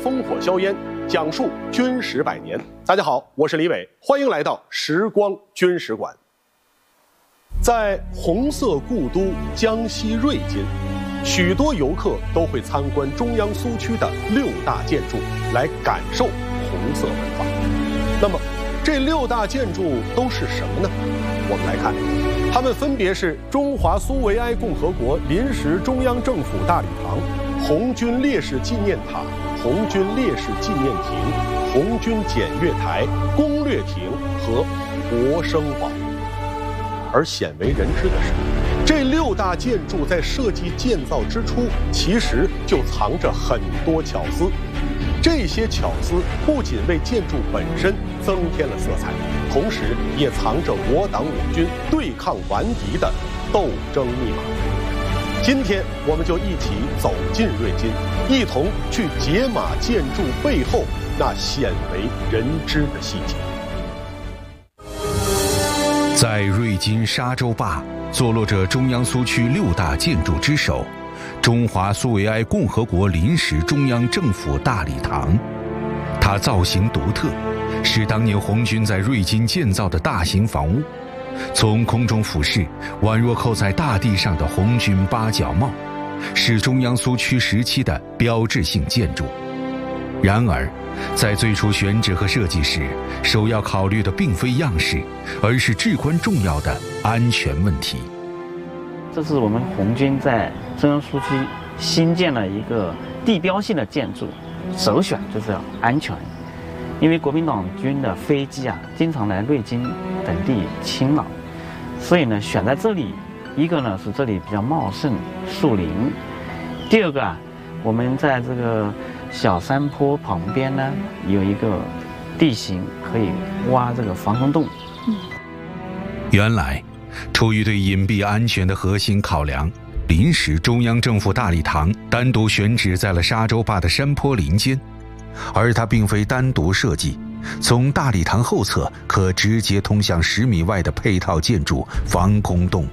烽火硝烟，讲述军史百年。大家好，我是李伟，欢迎来到时光军史馆。在红色故都江西瑞金，许多游客都会参观中央苏区的6大建筑，来感受红色文化。那么，这6大建筑都是什么呢？我们来看，它们分别是中华苏维埃共和国临时中央政府大礼堂、红军烈士纪念塔、红军烈士纪念亭、红军检阅台、攻略亭和国生堡。而鲜为人知的是，这6大建筑在设计建造之初，其实就藏着很多巧思。这些巧思不仅为建筑本身增添了色彩，同时也藏着我党我军对抗顽敌的斗争密码。今天我们就一起走进瑞金，一同去解码建筑背后那鲜为人知的细节。 在瑞金沙洲坝坐落着中央苏区6大建筑之首，中华苏维埃共和国临时中央政府大礼堂。它造型独特，是当年红军在瑞金建造的大型房屋，从空中俯视，宛若扣在大地上的红军八角帽，是中央苏区时期的标志性建筑。然而，在最初选址和设计时，首要考虑的并非样式，而是至关重要的安全问题。 这是我们红军在中央苏区新建了一个地标性的建筑，首选就是要安全。因为国民党军的飞机经常来瑞金等地侵扰，所以呢选在这里，一个呢是这里比较茂盛树林，第二个我们在这个小山坡旁边呢有一个地形可以挖这个防空洞。 原来出于对隐蔽安全的核心考量，临时中央政府大礼堂单独选址在了沙洲坝的山坡林间，而它并非单独设计，从大礼堂后侧可直接通向10米外的配套建筑防空洞。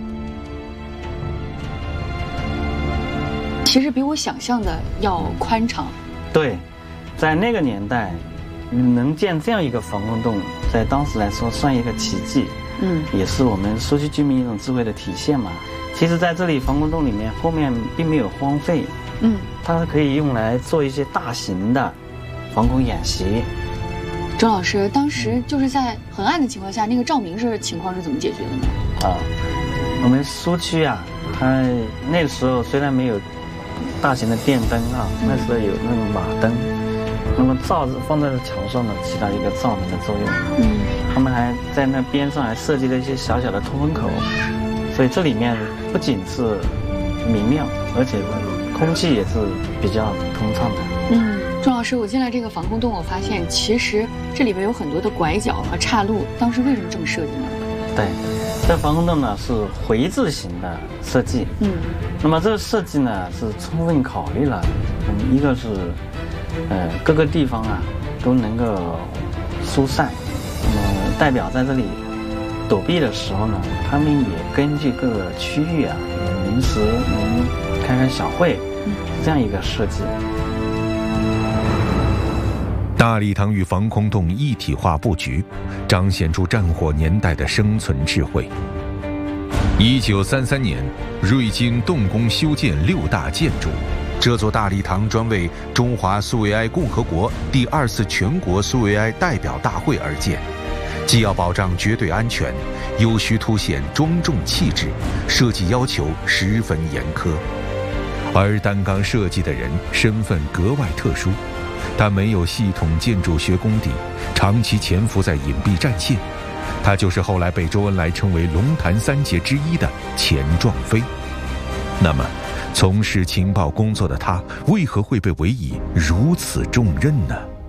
其实比我想象的要宽敞。 对，在那个年代能建这样一个防空洞，在当时来说算一个奇迹。也是我们苏区居民一种智慧的体现嘛。其实在这里防空洞里面后面并没有荒废，它可以用来做一些大型的防空演习。 周老师，当时就是在很暗的情况下，那个照明情况是怎么解决的呢？ 我们苏区它那个时候虽然没有大型的电灯那时候有那种马灯，那么放在墙上呢，起到一个照明的作用。他们还在那边上还设计了一些小小的通风口，所以这里面不仅是明亮，而且空气也是比较通畅的。 钟老师，我进来这个防空洞，我发现其实这里边有很多的拐角和岔路，当时为什么这么设计呢？对， 这防空洞呢是回字形的设计。那么这个设计呢是充分考虑了，一个是各个地方都能够疏散，那么代表在这里躲避的时候呢，他们也根据各个区域临时能开开小会，这样一个设计。 大礼堂与防空洞一体化布局，彰显出战火年代的生存智慧。1933年，瑞金动工修建6大建筑。这座大礼堂专为中华苏维埃共和国第2次全国苏维埃代表大会而建，既要保障绝对安全，又需凸显庄重气质，设计要求十分严苛。而担纲设计的人身份格外特殊，他没有系统建筑学功底，长期潜伏在隐蔽战线。他就是后来被周恩来称为龙潭3杰之一的钱壮飞。那么从事情报工作的他，为何会被委以如此重任呢？